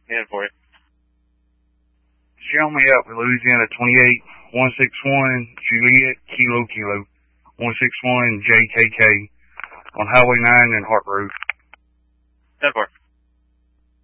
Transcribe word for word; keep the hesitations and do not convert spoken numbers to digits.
Heading for it. Show me up with Louisiana twenty-eight, one six one, Juliet, Kilo, Kilo, one six one, J K K, on Highway nine and Hart Road. Heading for it.